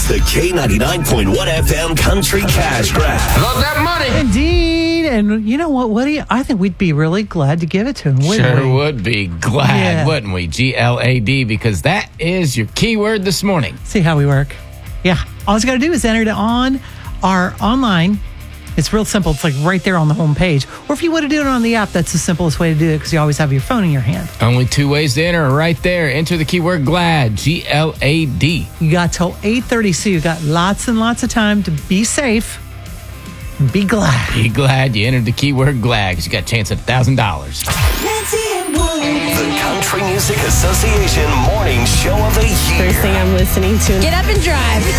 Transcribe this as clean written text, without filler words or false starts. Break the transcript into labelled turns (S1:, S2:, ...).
S1: It's the K99.1 FM Country Cash Grab.
S2: Love that money.
S3: Indeed. And you know what, Woody? I think we'd be really glad to give it to him, wouldn't
S2: Sure
S3: we?
S2: would be glad, wouldn't we? GLAD, because that is your keyword this morning.
S3: See how we work. Yeah. All you got to do is enter it on our online. It's real simple. It's like right there on the home page. Or if you want to do it on the app, that's the simplest way to do it because you always have your phone in your hand.
S2: Only two ways to enter right there. Enter the keyword GLAD, GLAD.
S3: You got till 8:30, so you got lots and lots of time to be safe and be glad.
S2: Be glad you entered the keyword GLAD because you got a chance at $1,000.
S1: Nancy and Woody. The Country Music Association Morning Show of the Year.
S4: First thing I'm listening to.
S5: Get up and drive.